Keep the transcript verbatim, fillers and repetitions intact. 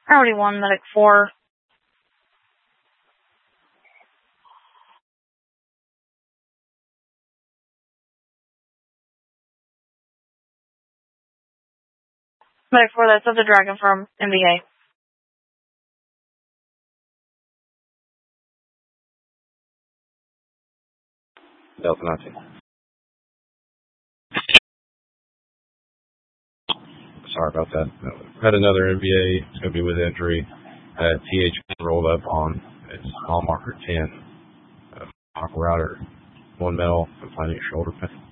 I already won Medic four. Medic four, that's of the Dragon from N B A. Delta Nazi. Sorry about that. Had another N B A. It's going to be with injury. Uh, T H rolled up on its mile marker ten. Uh, router. One mil. Confining shoulder pain.